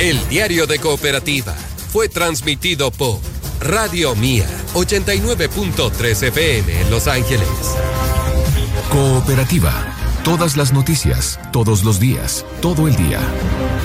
El diario de Cooperativa fue transmitido por Radio Mía 89.3 FM en Los Ángeles. Cooperativa. Todas las noticias, todos los días, todo el día.